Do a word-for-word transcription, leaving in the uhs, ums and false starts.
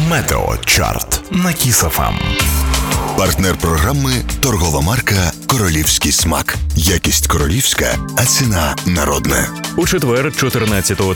Метеочарт на Кіс еф ем. Партнер програми – торгова марка «Королівський смак». Якість королівська, а ціна народна. У четвер, чотирнадцятого